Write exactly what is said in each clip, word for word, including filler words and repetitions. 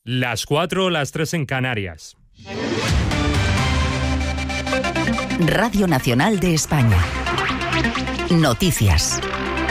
Las cuatro, las tres en Canarias. Radio Nacional de España. Noticias.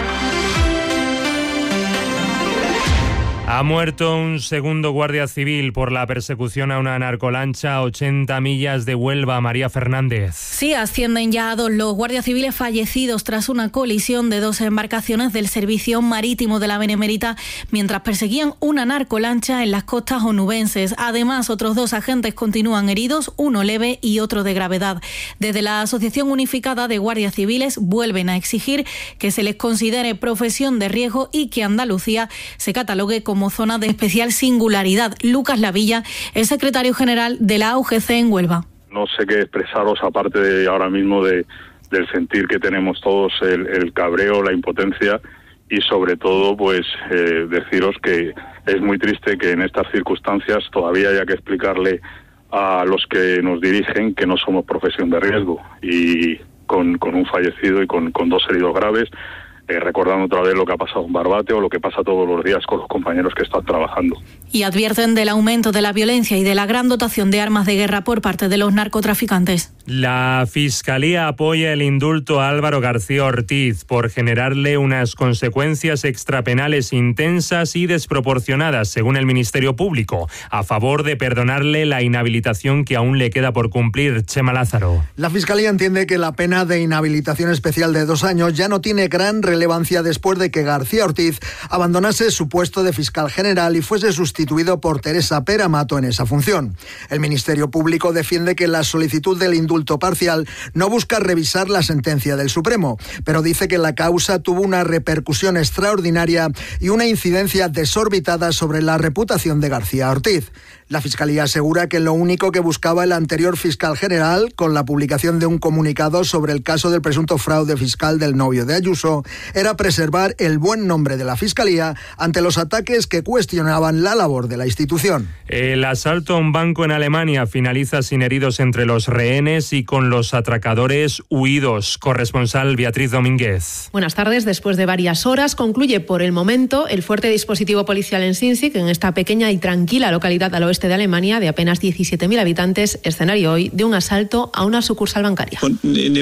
Ha muerto un segundo guardia civil por la persecución a una narcolancha a ochenta millas de Huelva. María Fernández. Sí, ascienden ya a dos los guardias civiles fallecidos tras una colisión de dos embarcaciones del Servicio Marítimo de la Benemérita mientras perseguían una narcolancha en las costas onubenses. Además, otros dos agentes continúan heridos, uno leve y otro de gravedad. Desde la Asociación Unificada de Guardias Civiles vuelven a exigir que se les considere profesión de riesgo y que Andalucía se catalogue como como zona de especial singularidad. Lucas Lavilla es secretario general de la A U G C en Huelva. No sé qué expresaros aparte de ahora mismo de, del sentir que tenemos todos, el, el cabreo, la impotencia y sobre todo pues eh, deciros que es muy triste que en estas circunstancias todavía haya que explicarle a los que nos dirigen que no somos profesión de riesgo y con, con un fallecido y con, con dos heridos graves. Eh, recordando otra vez lo que ha pasado en Barbate o lo que pasa todos los días con los compañeros que están trabajando. Y advierten del aumento de la violencia y de la gran dotación de armas de guerra por parte de los narcotraficantes. La Fiscalía apoya el indulto a Álvaro García Ortiz por generarle unas consecuencias extrapenales intensas y desproporcionadas, según el Ministerio Público, a favor de perdonarle la inhabilitación que aún le queda por cumplir. Chema Lázaro. La Fiscalía entiende que la pena de inhabilitación especial de dos años ya no tiene gran relevancia después de que García Ortiz abandonase su puesto de fiscal general y fuese sustituido por Teresa Pera Mato en esa función. El Ministerio Público defiende que la solicitud del indulto parcial no busca revisar la sentencia del Supremo, pero dice que la causa tuvo una repercusión extraordinaria y una incidencia desorbitada sobre la reputación de García Ortiz. La Fiscalía asegura que lo único que buscaba el anterior fiscal general, con la publicación de un comunicado sobre el caso del presunto fraude fiscal del novio de Ayuso, era preservar el buen nombre de la Fiscalía ante los ataques que cuestionaban la labor de la institución. El asalto a un banco en Alemania finaliza sin heridos entre los rehenes y con los atracadores huidos. Corresponsal Beatriz Domínguez. Buenas tardes. Después de varias horas concluye por el momento el fuerte dispositivo policial en Sinzig, en esta pequeña y tranquila localidad al oeste de Alemania de apenas diecisiete mil habitantes, escenario hoy de un asalto a una sucursal bancaria. Un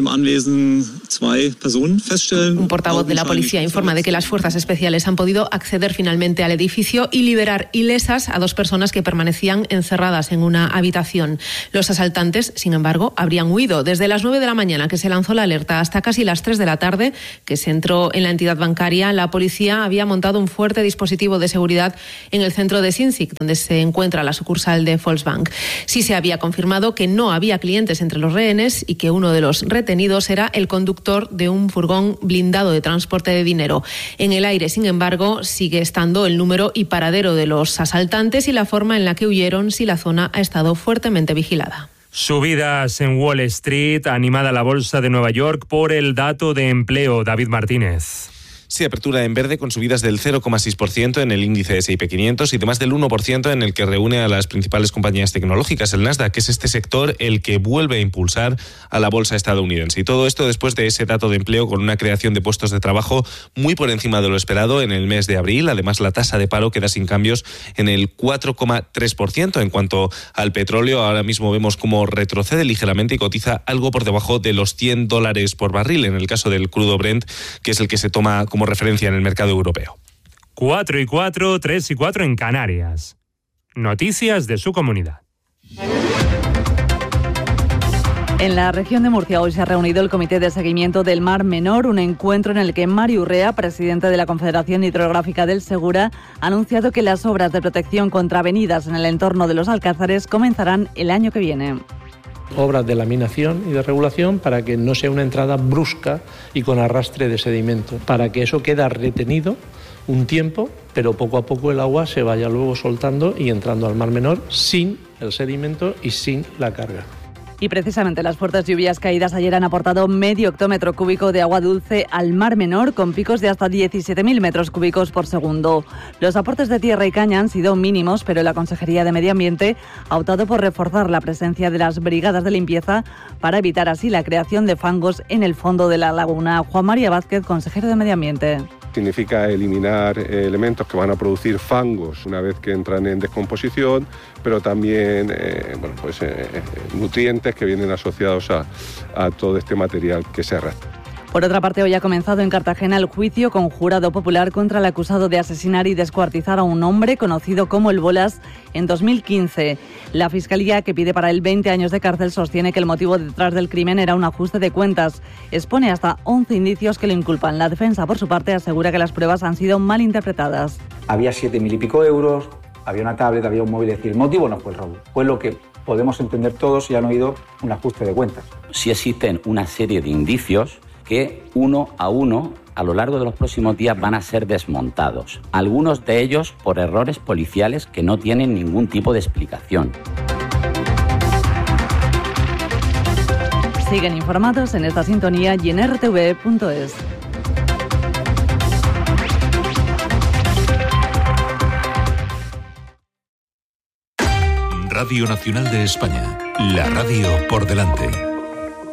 portavoz de la policía informa de que las fuerzas especiales han podido acceder finalmente al edificio y liberar ilesas a dos personas que permanecían encerradas en una habitación. Los asaltantes, sin embargo, habrían huido. Desde las nueve de la mañana que se lanzó la alerta hasta casi las tres de la tarde que se entró en la entidad bancaria, la policía había montado un fuerte dispositivo de seguridad en el centro de Sinzig, donde se encuentra la sucursal de Volksbank. Sí se había confirmado que no había clientes entre los rehenes y que uno de los retenidos era el conductor de un furgón blindado de transporte de dinero. En el aire, sin embargo, sigue estando el número y paradero de los asaltantes y la forma en la que huyeron, si la zona ha estado fuertemente vigilada. Subidas en Wall Street, animada la bolsa de Nueva York por el dato de empleo. David Martínez. Sí, apertura en verde con subidas del cero coma seis por ciento en el índice ese y pe quinientos y de más del uno por ciento en el que reúne a las principales compañías tecnológicas, el Nasdaq, que es este sector el que vuelve a impulsar a la bolsa estadounidense. Y todo esto después de ese dato de empleo con una creación de puestos de trabajo muy por encima de lo esperado en el mes de abril. Además, la tasa de paro queda sin cambios en el cuatro coma tres por ciento. En cuanto al petróleo, ahora mismo vemos cómo retrocede ligeramente y cotiza algo por debajo de los cien dólares por barril, en el caso del crudo Brent, que es el que se toma como referencia en el mercado europeo. Cuatro y cuatro, tres y cuatro en Canarias. Noticias de su comunidad. En la región de Murcia hoy se ha reunido el Comité de Seguimiento del Mar Menor, un encuentro en el que Mari Urrea, presidente de la Confederación Hidrográfica del Segura, ha anunciado que las obras de protección contra avenidas en el entorno de los Alcázares comenzarán el año que viene. Obras de laminación y de regulación para que no sea una entrada brusca y con arrastre de sedimento, para que eso quede retenido un tiempo, pero poco a poco el agua se vaya luego soltando y entrando al Mar Menor sin el sedimento y sin la carga. Y precisamente las fuertes lluvias caídas ayer han aportado medio hectómetro cúbico de agua dulce al Mar Menor, con picos de hasta diecisiete mil metros cúbicos por segundo. Los aportes de tierra y caña han sido mínimos, pero la Consejería de Medio Ambiente ha optado por reforzar la presencia de las brigadas de limpieza para evitar así la creación de fangos en el fondo de la laguna. Juan María Vázquez, consejero de Medio Ambiente. Significa eliminar eh, elementos que van a producir fangos una vez que entran en descomposición, pero también eh, bueno, pues, eh, nutrientes que vienen asociados a, a todo este material que se arrastra. Por otra parte, hoy ha comenzado en Cartagena el juicio con jurado popular contra el acusado de asesinar y descuartizar a un hombre conocido como el Bolas en dos mil quince. La Fiscalía, que pide para él veinte años de cárcel, sostiene que el motivo detrás del crimen era un ajuste de cuentas. Expone hasta once indicios que le inculpan. La defensa, por su parte, asegura que las pruebas han sido mal interpretadas. Había siete mil y pico euros, había una tablet, había un móvil, es decir, el motivo no fue el robo. Fue lo que podemos entender todos y han oído un ajuste de cuentas. Sí existen una serie de indicios que uno a uno a lo largo de los próximos días van a ser desmontados. Algunos de ellos por errores policiales que no tienen ningún tipo de explicación. Siguen informados en esta sintonía y en r t v punto es. Radio Nacional de España, la radio por delante.